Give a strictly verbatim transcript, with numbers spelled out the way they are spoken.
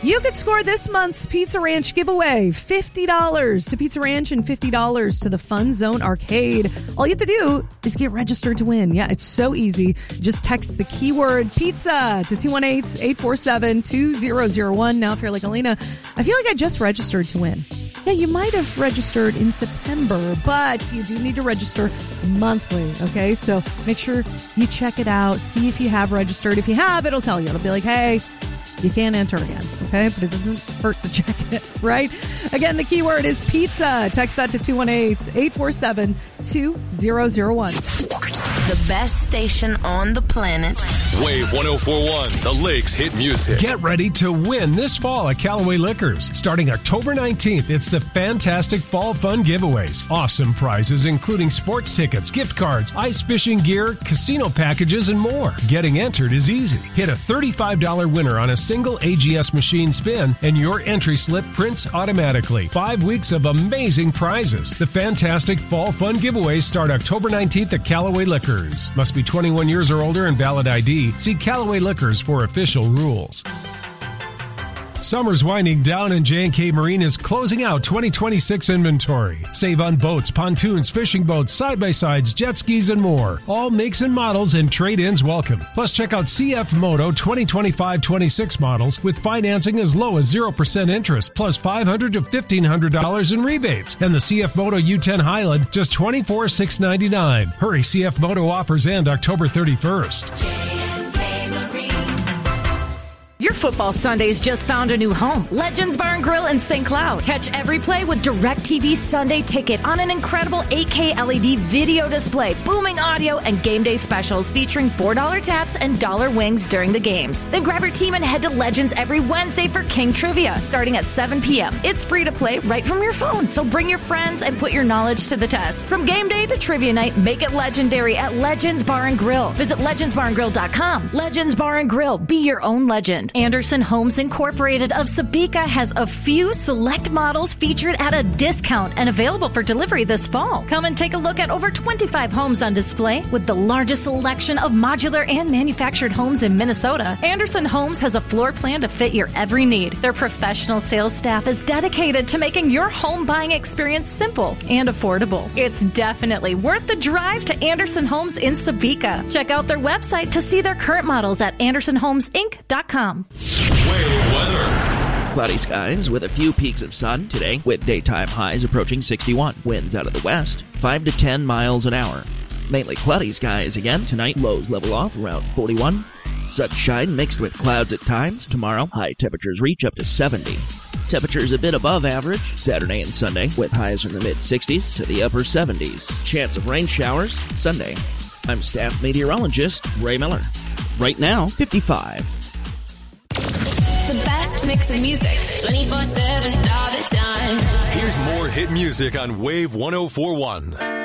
You could score this month's Pizza Ranch giveaway. fifty dollars to Pizza Ranch and fifty dollars to the Fun Zone Arcade. All you have to do is get registered to win. Yeah, it's so easy. Just text the keyword pizza to two one eight, eight four seven, two zero zero one. Now, if you're like, Alina, I feel like I just registered to win. Yeah, you might have registered in September, but you do need to register monthly, okay? So make sure you check it out. See if you have registered. If you have, it'll tell you. It'll be like, hey, you can't enter again, okay? But it doesn't hurt to check it, right? Again, the keyword is pizza. Text that to two one eight, eight four seven, two zero zero one. The best station on the planet. Wave one oh four point one, the Lakes hit music. Get ready to win this fall at Callaway Liquors. Starting October nineteenth, it's the fantastic Fall Fun Giveaways. Awesome prizes including sports tickets, gift cards, ice fishing gear, casino packages, and more. Getting entered is easy. Hit a thirty-five dollars winner on a single A G S machine spin, and your entry slip prints automatically. Five weeks of amazing prizes. The fantastic Fall Fun Giveaways start October nineteenth at Callaway Liquors. Must be twenty-one years or older and valid I D. See Callaway Liquors for official rules. Summer's winding down and J and K Marine is closing out twenty twenty-six inventory. Save on boats, pontoons, fishing boats, side-by-sides, jet skis, and more. All makes and models and trade-ins welcome. Plus, check out C F Moto twenty twenty-five twenty-six models with financing as low as zero percent interest, plus five hundred dollars to fifteen hundred dollars in rebates. And the C F Moto U ten Highland, just twenty-four thousand six hundred ninety-nine dollars. Hurry, C F Moto offers end October thirty-first. Your football Sundays just found a new home. Legends Bar and Grill in Saint Cloud. Catch every play with DirecTV Sunday Ticket on an incredible eight K L E D video display, booming audio, and game day specials featuring four dollar taps and dollar wings during the games. Then grab your team and head to Legends every Wednesday for King Trivia, starting at seven p.m. It's free to play right from your phone, so bring your friends and put your knowledge to the test. From game day to trivia night, make it legendary at Legends Bar and Grill. Visit legends bar and grill dot com. Legends Bar and Grill. Be your own legend. Anderson Homes Incorporated of Sabika has a few select models featured at a discount and available for delivery this fall. Come and take a look at over twenty-five homes on display with the largest selection of modular and manufactured homes in Minnesota. Anderson Homes has a floor plan to fit your every need. Their professional sales staff is dedicated to making your home buying experience simple and affordable. It's definitely worth the drive to Anderson Homes in Sabika. Check out their website to see their current models at anderson homes inc dot com. Wave weather. Cloudy skies with a few peaks of sun today, with daytime highs approaching sixty-one. Winds out of the west, five to ten miles an hour. Mainly cloudy skies again tonight. Lows level off around forty-one. Sunshine mixed with clouds at times. Tomorrow, high temperatures reach up to seventy. Temperatures a bit above average Saturday and Sunday, with highs in the mid-sixties to the upper seventies. Chance of rain showers Sunday. I'm staff meteorologist Ray Miller. Right now, fifty-five. The best mix of music, twenty-four seven all the time. Here's more hit music on Wave one oh four point one.